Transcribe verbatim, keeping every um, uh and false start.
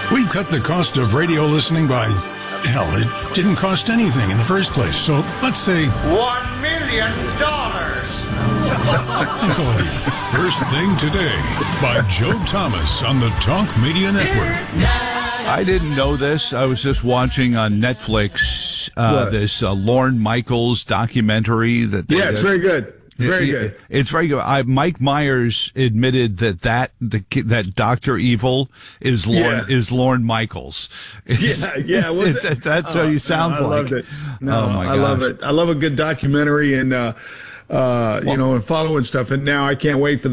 We've cut the cost of radio listening by, hell, it didn't cost anything in the first place. So let's say One million dollars. Uncle Eddie. First Thing Today by Joe Thomas on the Talk Media Network. I didn't know this. I was just watching on Netflix uh, this uh, Lorne Michaels documentary. That they, yeah, it's very good. Very good. It, it's very good. I, Mike Myers admitted that that the that Doctor Evil is Lorne Yeah. is Lorne Michaels. It's, Yeah, yeah. it's, Was it's, it? it's, that's what he sounds I like. loved it. No, oh my I love gosh. it. I love a good documentary and uh, uh, you know, and following stuff. And now I can't wait for